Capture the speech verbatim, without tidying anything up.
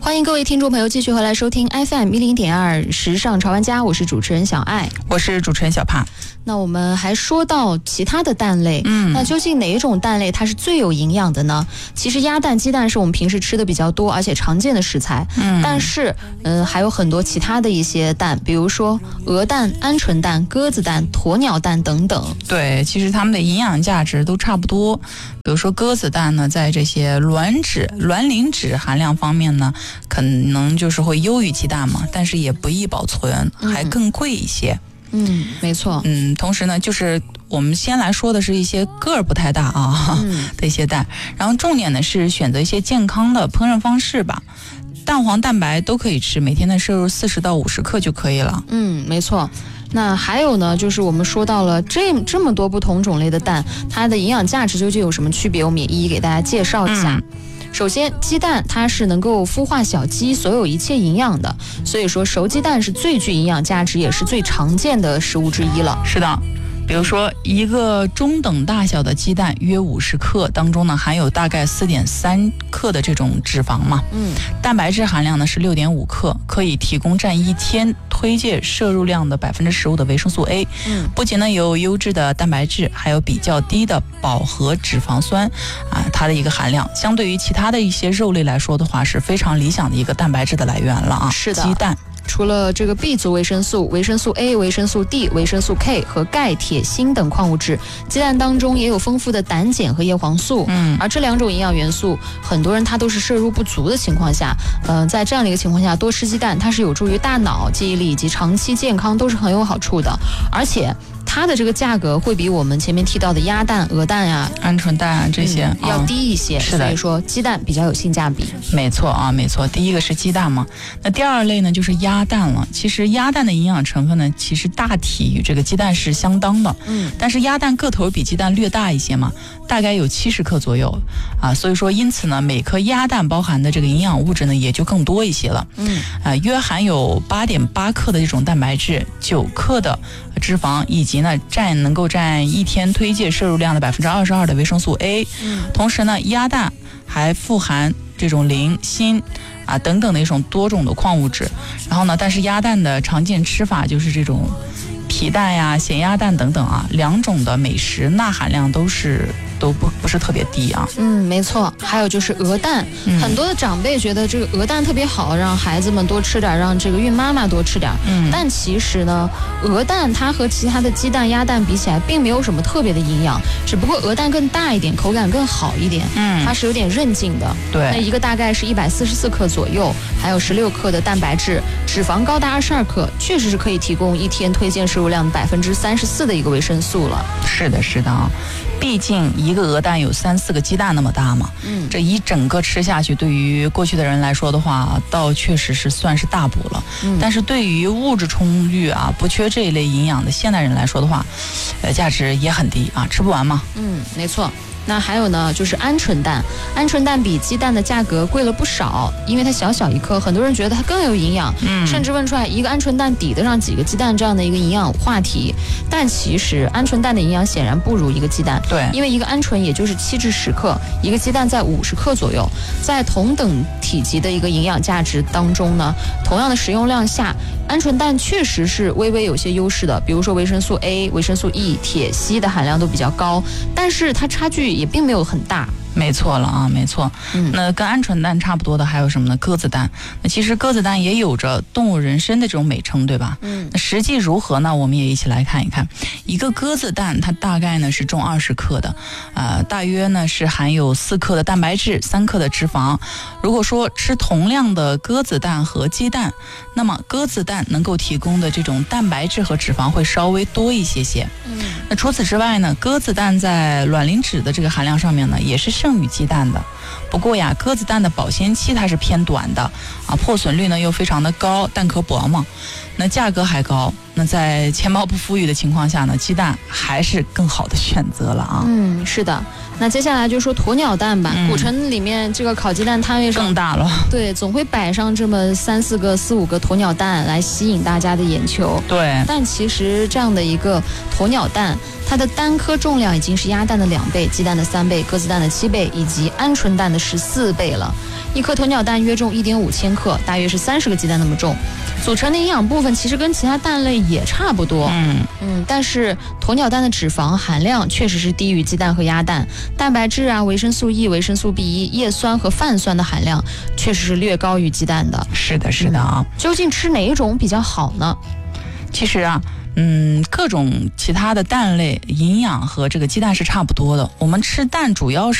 欢迎各位听众朋友继续回来收听 F M 一零点二时尚潮玩家，我是主持人小爱， 我是主持人小帕。 那我们还说到其他的蛋类，嗯，那究竟哪一种蛋类它是最有营养的呢？其实鸭蛋、鸡蛋是我们平时吃的比较多而且常见的食材，嗯，但是嗯、呃、还有很多其他的一些蛋，比如说鹅蛋、鹌鹑蛋、鸽子蛋、鸵鸟蛋等等。 对，其实它们的营养价值都差不多。比如说鸽子蛋呢，在这些卵脂、卵磷脂含量方面呢，可能就是会优于鸡蛋嘛，但是也不易保存，还更贵一些。 嗯，没错。 嗯，同时呢，就是我们先来说的是一些个儿不太大啊、嗯、的一些蛋，然后重点呢是选择一些健康的烹饪方式吧。蛋黄、蛋白都可以吃，每天的摄入四十到五十克就可以了。 嗯，没错。那还有呢，就是我们说到了这这么多不同种类的蛋，它的营养价值究竟有什么区别？我们也一一给大家介绍一下。嗯，首先，鸡蛋它是能够孵化小鸡所有一切营养的，所以说熟鸡蛋是最具营养价值，也是最常见的食物之一了。 是的。比如说一个中等大小的鸡蛋约五十克，当中呢含有大概四点三克的这种脂肪嘛，嗯，蛋白质含量呢是六点五克，可以提供占一天推荐摄入量的百分之十五的维生素 A， 嗯，不仅呢有优质的蛋白质，还有比较低的饱和脂肪酸啊，它的一个含量相对于其他的一些肉类来说的话，是非常理想的一个蛋白质的来源了啊。 是的， 鸡蛋。 除了这个 B 族维生素、维生素 A、维生素 D、维生素 K 和钙、铁、锌等矿物质，鸡蛋当中也有丰富的胆碱和叶黄素。嗯，而这两种营养元素，很多人他都是摄入不足的情况下，呃，在这样的一个情况下，多吃鸡蛋，它是有助于大脑、记忆力以及长期健康都是很有好处的，而且它的这个价格会比我们前面提到的鸭蛋、鹅蛋呀、 鹌鹑蛋啊这些、 嗯、要低一些， 是的， 所以说鸡蛋比较有性价比。 没错啊，没错。第一个是鸡蛋嘛，那第二类呢就是鸭蛋了。其实鸭蛋的营养成分呢，其实大体与这个鸡蛋是相当的，嗯，但是鸭蛋个头比鸡蛋略大一些嘛，大概有七十克左右啊，所以说因此呢，每颗鸭蛋包含的这个营养物质呢也就更多一些了，嗯，啊，约含有八点八克的这种蛋白质，九克的脂肪，以及呢占能够占一天推荐摄入量的百分之二十二的维生素 A，嗯，同时呢，鸭蛋还富含这种磷、锌啊等等的一种多种的矿物质，然后呢，但是鸭蛋的常见吃法就是这种皮蛋呀、咸鸭蛋等等啊，两种的美食钠含量都是都不不是特别低啊。 嗯，没错。还有就是鹅蛋，嗯、很多的长辈觉得这个鹅蛋特别好，让孩子们多吃点，让这个孕妈妈多吃点。嗯，但其实呢，鹅蛋它和其他的鸡蛋、鸭蛋比起来，并没有什么特别的营养，只不过鹅蛋更大一点，口感更好一点。嗯，它是有点韧劲的。 对， 那一个大概是一百四十四克左右，还有十六克的蛋白质，脂肪高达二十二克，确实是可以提供一天推荐摄入量百分之三十四的一个维生素了。 是的，是的啊。毕竟一个鹅蛋有三四个鸡蛋那么大嘛，嗯，这一整个吃下去，对于过去的人来说的话，倒确实是算是大补了。嗯，但是对于物质充裕啊、不缺这一类营养的现代人来说的话，呃，价值也很低啊，吃不完嘛。 嗯，没错。那还有呢，就是鹌鹑蛋，鹌鹑蛋比鸡蛋的价格贵了不少，因为它小小一颗，很多人觉得它更有营养，嗯，甚至问出来一个鹌鹑蛋抵得上几个鸡蛋这样的一个营养话题。但其实鹌鹑蛋的营养显然不如一个鸡蛋， 对， 因为一个鹌鹑也就是七至十克，一个鸡蛋在五十克左右，在同等体积的一个营养价值当中呢，同样的食用量下，鹌鹑蛋确实是微微有些优势的，比如说维生素 A、维生素 E、铁、硒的含量都比较高，但是它差距也并没有很大。 没错了啊，没错。嗯，那跟鹌鹑蛋差不多的还有什么呢？鸽子蛋。那其实鸽子蛋也有着动物人参的这种美称，对吧？嗯。那实际如何呢？我们也一起来看一看。一个鸽子蛋，它大概呢是重二十克的，呃，大约呢是含有四克的蛋白质，三克的脂肪。如果说吃同量的鸽子蛋和鸡蛋，那么鸽子蛋能够提供的这种蛋白质和脂肪会稍微多一些些。嗯。那除此之外呢，鸽子蛋在卵磷脂的这个含量上面呢，也是胜于鸡蛋的。不过呀，鸽子蛋的保鲜期它是偏短的啊，破损率呢又非常的高，蛋壳薄嘛，那价格还高。那在钱包不富裕的情况下呢，鸡蛋还是更好的选择了啊。 嗯，是的。那接下来就说鸵鸟蛋吧，嗯、古城里面这个烤鸡蛋摊位上更大了， 对，总会摆上这么三四个、四五个鸵鸟蛋来吸引大家的眼球。 对， 但其实这样的一个鸵鸟蛋，它的单颗重量已经是鸭蛋的两倍、鸡蛋的三倍、鸽子蛋的七倍，以及鹌鹑生蛋的十四倍了。一颗鸵鸟蛋约重一点五千克，大约是三十个鸡蛋那么重。组成的营养部分其实跟其他蛋类也差不多， 嗯嗯，但是鸵鸟蛋的脂肪含量确实是低于鸡蛋和鸭蛋，蛋白质啊、维生素 E、维生素 B 一、叶酸和泛酸的含量确实是略高于鸡蛋的。 是的，是的啊、 嗯。究竟吃哪一种比较好呢？ 其实啊。嗯，各种其他的蛋类营养和这个鸡蛋是差不多的。我们吃蛋主要是